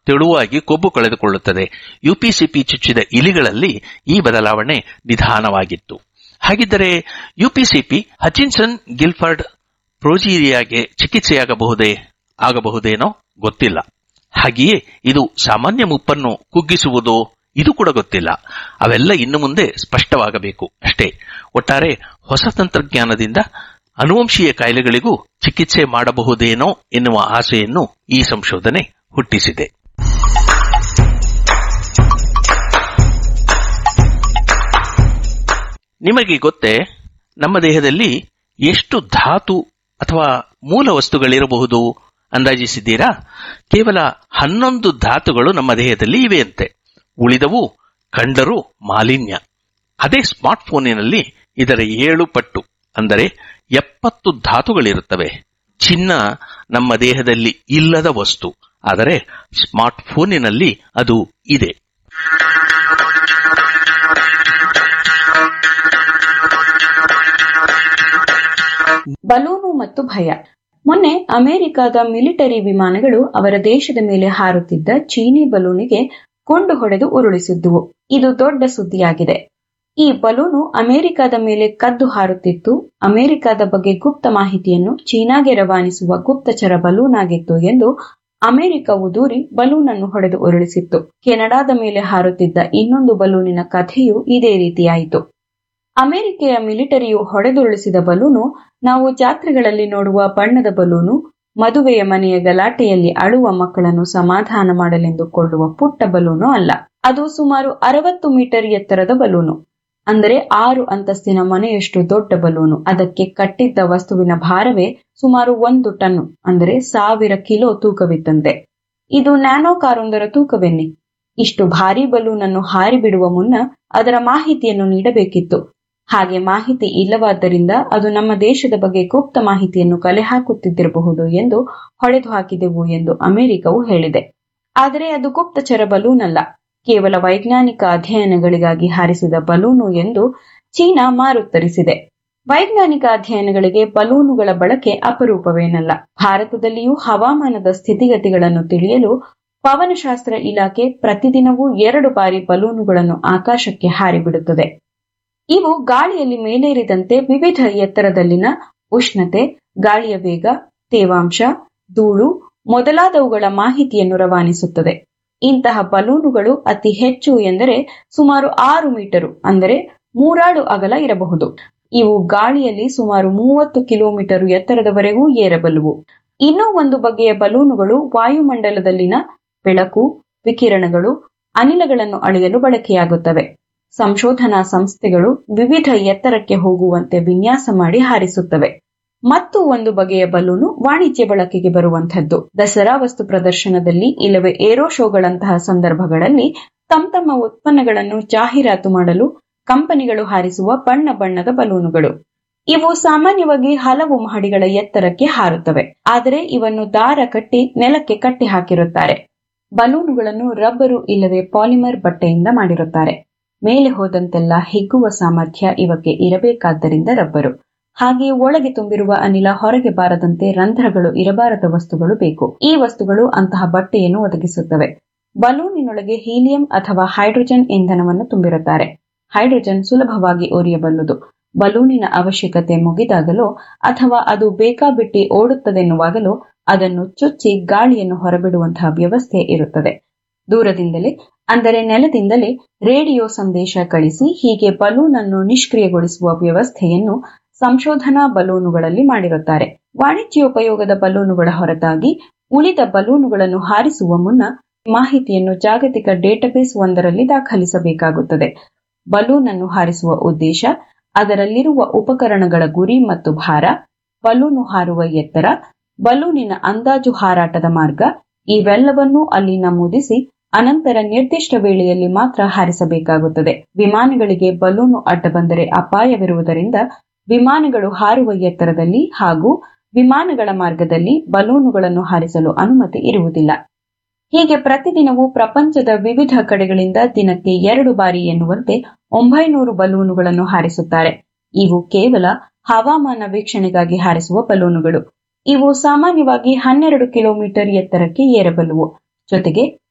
ತೆಳುವಾಗಿ ಕೊಬ್ಬು ಕಳೆದುಕೊಳ್ಳುತ್ತದೆ. ಯುಪಿಸಿಪಿ ಚುಚ್ಚಿದ ಇಲಿಗಳಲ್ಲಿ ಈ ಬದಲಾವಣೆ ನಿಧಾನವಾಗಿತ್ತು. ಹಾಗಿದ್ದರೆ ಯುಪಿಸಿಪಿ ಹಚಿನ್ಸನ್ ಗಿಲ್ಫರ್ಡ್ ಪ್ರೋಜೀರಿಯಾಗೆ ಆಗಬಹುದೇನೋ ಗೊತ್ತಿಲ್ಲ. ಹಾಗೆಯೇ ಇದು ಸಾಮಾನ್ಯ ಮುಪ್ಪನ್ನು ಕುಗ್ಗಿಸುವುದೋ ಇದು ಕೂಡ ಗೊತ್ತಿಲ್ಲ. ಅವೆಲ್ಲ ಇನ್ನು ಮುಂದೆ ಸ್ಪಷ್ಟವಾಗಬೇಕು ಅಷ್ಟೇ. ಒಟ್ಟಾರೆ ಹೊಸ ತಂತ್ರಜ್ಞಾನದಿಂದ ಅನುವಂಶೀಯ ಕಾಯಿಲೆಗಳಿಗೂ ಚಿಕಿತ್ಸೆ ಮಾಡಬಹುದೇನೋ ಎನ್ನುವ ಆಸೆಯನ್ನು ಈ ಸಂಶೋಧನೆ ಹುಟ್ಟಿಸಿದೆ. ನಿಮಗೆ ಗೊತ್ತೇ, ನಮ್ಮ ದೇಹದಲ್ಲಿ ಎಷ್ಟು ಧಾತು ಅಥವಾ ಮೂಲ ವಸ್ತುಗಳಿರಬಹುದು ಅಂದಾಜಿಸಿದ್ದೀರಾ? ಕೇವಲ 11 ಧಾತುಗಳು ನಮ್ಮ ದೇಹದಲ್ಲಿ ಇವೆಯಂತೆ. ಉಳಿದವು ಕಂಡರೂ ಮಾಲಿನ್ಯ. ಅದೇ ಸ್ಮಾರ್ಟ್ಫೋನಿನಲ್ಲಿ ಇದರ 7 ಪಟ್ಟು, ಅಂದರೆ 70 ಧಾತುಗಳಿರುತ್ತವೆ. ಚಿನ್ನ ನಮ್ಮ ದೇಹದಲ್ಲಿ ಇಲ್ಲದ ವಸ್ತು, ಆದರೆ ಸ್ಮಾರ್ಟ್ಫೋನಿನಲ್ಲಿ ಅದು ಇದೆ. ಬಲೂನು ಮತ್ತು ಭಯ. ಮೊನ್ನೆ ಅಮೆರಿಕದ ಮಿಲಿಟರಿ ವಿಮಾನಗಳು ಅವರ ದೇಶದ ಮೇಲೆ ಹಾರುತ್ತಿದ್ದ ಚೀನಿ ಬಲೂನಿಗೆ ಗುಂಡು ಹೊಡೆದು ಉರುಳಿಸಿದ್ದುವು. ಇದು ದೊಡ್ಡ ಸುದ್ದಿಯಾಗಿದೆ. ಈ ಬಲೂನು ಅಮೆರಿಕದ ಮೇಲೆ ಕದ್ದು ಹಾರುತ್ತಿತ್ತು. ಅಮೆರಿಕದ ಬಗ್ಗೆ ಗುಪ್ತ ಮಾಹಿತಿಯನ್ನು ಚೀನಾಗೆ ರವಾನಿಸುವ ಗುಪ್ತಚರ ಬಲೂನ್ ಆಗಿತ್ತು ಎಂದು ಅಮೆರಿಕವು ದೂರಿ ಬಲೂನ್ ಅನ್ನು ಹೊಡೆದು ಉರುಳಿಸಿತ್ತು. ಕೆನಡಾದ ಮೇಲೆ ಹಾರುತ್ತಿದ್ದ ಇನ್ನೊಂದು ಬಲೂನಿನ ಕಥೆಯೂ ಇದೇ ರೀತಿಯಾಯಿತು. ಅಮೆರಿಕೆಯ ಮಿಲಿಟರಿಯು ಹೊಡೆದುರುಳಿಸಿದ ಬಲೂನು ನಾವು ಜಾತ್ರೆಗಳಲ್ಲಿ ನೋಡುವ ಬಣ್ಣದ ಬಲೂನು, ಮದುವೆಯ ಮನೆಯ ಗಲಾಟೆಯಲ್ಲಿ ಅಳುವ ಮಕ್ಕಳನ್ನು ಸಮಾಧಾನ ಮಾಡಲೆಂದು ಕೊಳ್ಳುವ ಪುಟ್ಟ ಬಲೂನು ಅಲ್ಲ. ಅದು ಸುಮಾರು 60 ಮೀಟರ್ ಎತ್ತರದ ಬಲೂನು, ಅಂದರೆ 6 ಅಂತಸ್ತಿನ ಮನೆಯಷ್ಟು ದೊಡ್ಡ ಬಲೂನು. ಅದಕ್ಕೆ ಕಟ್ಟಿದ್ದ ವಸ್ತುವಿನ ಭಾರವೇ ಸುಮಾರು 1 ಟನ್, ಅಂದರೆ 1000 ಕಿಲೋ ತೂಕವಿತ್ತಂತೆ. ಇದು ನ್ಯಾನೋ ಕಾರೊಂದರ ತೂಕವೆನ್ನಿ. ಇಷ್ಟು ಭಾರೀ ಬಲೂನ್ ಅನ್ನು ಹಾರಿಬಿಡುವ ಮುನ್ನ ಅದರ ಮಾಹಿತಿಯನ್ನು ನೀಡಬೇಕಿತ್ತು. ಹಾಗೆ ಮಾಹಿತಿ ಇಲ್ಲವಾದ್ದರಿಂದ ಅದು ನಮ್ಮ ದೇಶದ ಬಗ್ಗೆ ಗುಪ್ತ ಮಾಹಿತಿಯನ್ನು ಕಲೆ ಹಾಕುತ್ತಿದ್ದಿರಬಹುದು ಎಂದು ಹೊಡೆದು ಹಾಕಿದೆವು ಎಂದು ಅಮೆರಿಕವು ಹೇಳಿದೆ. ಆದರೆ ಅದು ಗುಪ್ತಚರ ಬಲೂನ್ ಅಲ್ಲ, ಕೇವಲ ವೈಜ್ಞಾನಿಕ ಅಧ್ಯಯನಗಳಿಗಾಗಿ ಹಾರಿಸಿದ ಬಲೂನು ಎಂದು ಚೀನಾ ಮಾರುತ್ತರಿಸಿದೆ. ವೈಜ್ಞಾನಿಕ ಅಧ್ಯಯನಗಳಿಗೆ ಬಲೂನುಗಳ ಬಳಕೆ ಅಪರೂಪವೇನಲ್ಲ. ಭಾರತದಲ್ಲಿಯೂ ಹವಾಮಾನದ ಸ್ಥಿತಿಗತಿಗಳನ್ನು ತಿಳಿಯಲು ಪವನಶಾಸ್ತ್ರ ಇಲಾಖೆ ಪ್ರತಿದಿನವೂ 2 ಬಾರಿ ಬಲೂನುಗಳನ್ನು ಆಕಾಶಕ್ಕೆ ಹಾರಿಬಿಡುತ್ತದೆ. ಇವು ಗಾಳಿಯಲ್ಲಿ ಮೇಲೇರಿದಂತೆ ವಿವಿಧ ಎತ್ತರದಲ್ಲಿನ ಉಷ್ಣತೆ, ಗಾಳಿಯ ವೇಗ, ತೇವಾಂಶ, ಧೂಳು ಮೊದಲಾದವುಗಳ ಮಾಹಿತಿಯನ್ನು ರವಾನಿಸುತ್ತದೆ. ಇಂತಹ ಬಲೂನುಗಳು ಅತಿ ಹೆಚ್ಚು ಎಂದರೆ ಸುಮಾರು 6 ಮೀಟರು, ಅಂದರೆ 3 ಅಗಲ ಇರಬಹುದು. ಇವು ಗಾಳಿಯಲ್ಲಿ ಸುಮಾರು 30 ಕಿಲೋಮೀಟರ್ ಎತ್ತರದವರೆಗೂ ಏರಬಲ್ಲವು. ಇನ್ನೂ ಒಂದು ಬಗೆಯ ಬಲೂನುಗಳು ವಾಯುಮಂಡಲದಲ್ಲಿನ ಬೆಳಕು, ವಿಕಿರಣಗಳು, ಅನಿಲಗಳನ್ನು ಅಳೆಯಲು ಬಳಕೆಯಾಗುತ್ತವೆ. ಸಂಶೋಧನಾ ಸಂಸ್ಥೆಗಳು ವಿವಿಧ ಎತ್ತರಕ್ಕೆ ಹೋಗುವಂತೆ ವಿನ್ಯಾಸ ಮಾಡಿ ಹಾರಿಸುತ್ತವೆ. ಮತ್ತು ಒಂದು ಬಗೆಯ ಬಲೂನು ವಾಣಿಜ್ಯ ಬಳಕೆಗೆ ಬರುವಂತಹದ್ದು. ದಸರಾ ವಸ್ತು ಪ್ರದರ್ಶನದಲ್ಲಿ ಇಲ್ಲವೇ ಏರೋ ಶೋಗಳಂತಹ ಸಂದರ್ಭಗಳಲ್ಲಿ ತಮ್ಮ ಉತ್ಪನ್ನಗಳನ್ನು ಜಾಹೀರಾತು ಮಾಡಲು ಕಂಪನಿಗಳು ಹಾರಿಸುವ ಬಣ್ಣ ಬಣ್ಣದ ಬಲೂನುಗಳು. ಇವು ಸಾಮಾನ್ಯವಾಗಿ ಹಲವು ಮಹಡಿಗಳ ಎತ್ತರಕ್ಕೆ ಹಾರುತ್ತವೆ. ಆದರೆ ಇವನ್ನು ದಾರ ಕಟ್ಟಿ ನೆಲಕ್ಕೆ ಕಟ್ಟಿ ಹಾಕಿರುತ್ತಾರೆ. ಬಲೂನುಗಳನ್ನು ರಬ್ಬರು ಇಲ್ಲವೇ ಪಾಲಿಮರ್ ಬಟ್ಟೆಯಿಂದ ಮಾಡಿರುತ್ತಾರೆ. ಮೇಲೆ ಹೋದಂತೆಲ್ಲ ಹಿಗ್ಗುವ ಸಾಮರ್ಥ್ಯ ಇವಕ್ಕೆ ಇರಬೇಕಾದ್ದರಿಂದ ರಬ್ಬರು. ಹಾಗೆಯೇ ಒಳಗೆ ತುಂಬಿರುವ ಅನಿಲ ಹೊರಗೆ ಬಾರದಂತೆ ರಂಧ್ರಗಳು ಇರಬಾರದ ವಸ್ತುಗಳು ಬೇಕು. ಈ ವಸ್ತುಗಳು ಅಂತಹ ಬಟ್ಟೆಯನ್ನು ಒದಗಿಸುತ್ತವೆ. ಬಲೂನಿನೊಳಗೆ ಹೀಲಿಯಂ ಅಥವಾ ಹೈಡ್ರೋಜನ್ ಇಂಧನವನ್ನು ತುಂಬಿರುತ್ತಾರೆ. ಹೈಡ್ರೋಜನ್ ಸುಲಭವಾಗಿ ಉರಿಯಬಲ್ಲುದು. ಬಲೂನಿನ ಅವಶ್ಯಕತೆ ಮುಗಿದಾಗಲೋ ಅಥವಾ ಅದು ಬೇಕಾಬಿಟ್ಟಿ ಓಡುತ್ತದೆನ್ನುವಾಗಲೋ ಅದನ್ನು ಚುಚ್ಚಿ ಗಾಳಿಯನ್ನು ಹೊರಬಿಡುವಂತಹ ವ್ಯವಸ್ಥೆ ಇರುತ್ತದೆ. ದೂರದಿಂದಲೇ, ಅಂದರೆ ನೆಲದಿಂದಲೇ ರೇಡಿಯೋ ಸಂದೇಶ ಕಳಿಸಿ ಹೀಗೆ ಬಲೂನ್ ಅನ್ನು ನಿಷ್ಕ್ರಿಯಗೊಳಿಸುವ ವ್ಯವಸ್ಥೆಯನ್ನು ಸಂಶೋಧನಾ ಬಲೂನುಗಳಲ್ಲಿ ಮಾಡಿರುತ್ತಾರೆ. ವಾಣಿಜ್ಯೋಪಯೋಗದ ಬಲೂನುಗಳ ಹೊರತಾಗಿ ಉಳಿದ ಬಲೂನುಗಳನ್ನು ಹಾರಿಸುವ ಮುನ್ನ ಮಾಹಿತಿಯನ್ನು ಜಾಗತಿಕ ಡೇಟಾಬೇಸ್ ಒಂದರಲ್ಲಿ ದಾಖಲಿಸಬೇಕಾಗುತ್ತದೆ. ಬಲೂನ್ ಅನ್ನು ಹಾರಿಸುವ ಉದ್ದೇಶ, ಅದರಲ್ಲಿರುವ ಉಪಕರಣಗಳ ಗುರಿ ಮತ್ತು ಭಾರ, ಬಲೂನು ಹಾರುವ ಎತ್ತರ, ಬಲೂನಿನ ಅಂದಾಜು ಹಾರಾಟದ ಮಾರ್ಗ ಇವೆಲ್ಲವನ್ನೂ ಅಲ್ಲಿ ನಮೂದಿಸಿ ಅನಂತರ ನಿರ್ದಿಷ್ಟ ವೇಳೆಯಲ್ಲಿ ಮಾತ್ರ ಹಾರಿಸಬೇಕಾಗುತ್ತದೆ. ವಿಮಾನಗಳಿಗೆ ಬಲೂನು ಅಡ್ಡ ಬಂದರೆ ಅಪಾಯವಿರುವುದರಿಂದ ವಿಮಾನಗಳು ಹಾರುವ ಎತ್ತರದಲ್ಲಿ ಹಾಗೂ ವಿಮಾನಗಳ ಮಾರ್ಗದಲ್ಲಿ ಬಲೂನುಗಳನ್ನು ಹಾರಿಸಲು ಅನುಮತಿ ಇರುವುದಿಲ್ಲ. ಹೀಗೆ ಪ್ರತಿದಿನವೂ ಪ್ರಪಂಚದ ವಿವಿಧ ಕಡೆಗಳಿಂದ ದಿನಕ್ಕೆ 2 ಬಾರಿ ಎನ್ನುವಂತೆ 900 ಬಲೂನುಗಳನ್ನು ಹಾರಿಸುತ್ತಾರೆ. ಇವು ಕೇವಲ ಹವಾಮಾನ ವೀಕ್ಷಣೆಗಾಗಿ ಹಾರಿಸುವ ಬಲೂನುಗಳು. ಇವು ಸಾಮಾನ್ಯವಾಗಿ 12 ಕಿಲೋಮೀಟರ್ ಎತ್ತರಕ್ಕೆ ಏರಬಲ್ಲವು. ಜೊತೆಗೆ